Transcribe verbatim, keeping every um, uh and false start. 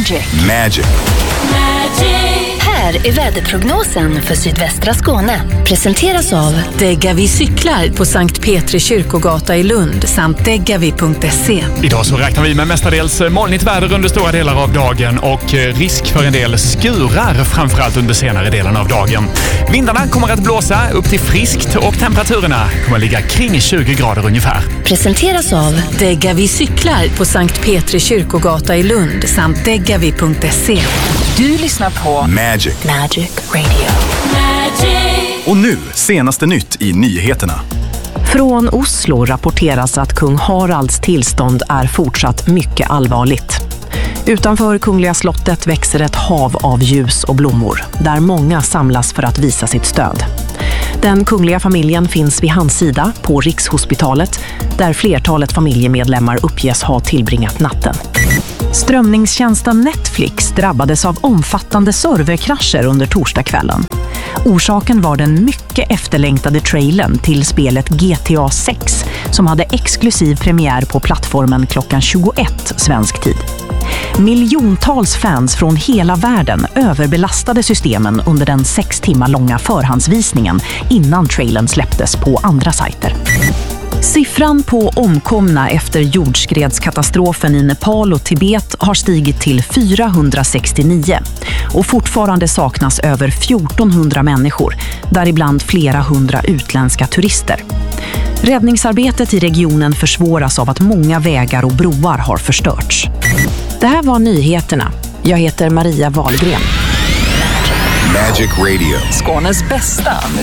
Magic. Magic. Här är väderprognosen för sydvästra Skåne. Presenteras av Degavi cyklar på Sankt Petri kyrkogata i Lund samt degavi punkt se. Idag så räknar vi med mestadels molnigt väder under stora delar av dagen och risk för en del skurar framförallt under senare delen av dagen. Vindarna kommer att blåsa upp till friskt och temperaturerna kommer att ligga kring tjugo grader ungefär. Presenteras av Degavi cyklar på Sankt Petri kyrkogata i Lund samt degavi punkt se. Du lyssnar på Magic. Magic Radio. Magic. Och nu, senaste nytt i nyheterna. Från Oslo rapporteras att kung Haralds tillstånd är fortsatt mycket allvarligt. Utanför Kungliga slottet växer ett hav av ljus och blommor, där många samlas för att visa sitt stöd. Den kungliga familjen finns vid hans sida på Rikshospitalet, där flertalet familjemedlemmar uppges ha tillbringat natten. Strömningstjänsten Netflix drabbades av omfattande serverkrascher under torsdagskvällen. Orsaken var den mycket efterlängtade trailern till spelet G T A sex som hade exklusiv premiär på plattformen klockan tjugoett svensk tid. Miljontals fans från hela världen överbelastade systemen under den sex timmar långa förhandsvisningen innan trailern släpptes på andra sajter. Siffran på omkomna efter jordskredskatastrofen i Nepal och Tibet har stigit till fyrahundrasextionio och fortfarande saknas över fjortonhundra människor, däribland flera hundra utländska turister. Räddningsarbetet i regionen försvåras av att många vägar och broar har förstörts. Det här var nyheterna. Jag heter Maria Wahlgren. Magic Radio. Skånes bästa musik.